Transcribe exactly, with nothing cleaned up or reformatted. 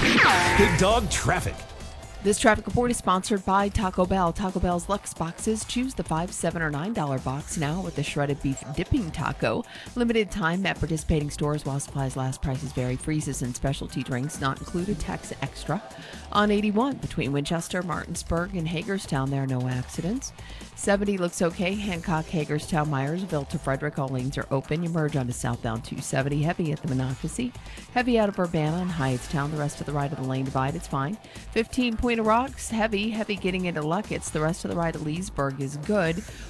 Big Dog Traffic. This traffic report is sponsored by Taco Bell. Taco Bell's Lux Boxes. Choose the five, seven, or nine dollar box now with the shredded beef dipping taco. Limited time at participating stores while supplies last. Prices vary. Freezes and specialty drinks not included. Tax extra. On eighty-one between Winchester, Martinsburg, and Hagerstown, there are no accidents. seventy looks okay. Hancock, Hagerstown, Myersville to Frederick. All lanes are open. You merge onto southbound two seventy. Heavy at the Monocacy. Heavy out of Urbana and Hyattstown. The rest of the right of the lane divide, it's fine. fifteen Point of Rocks, heavy, heavy getting into Luckett's. The rest of the right of Leesburg is good.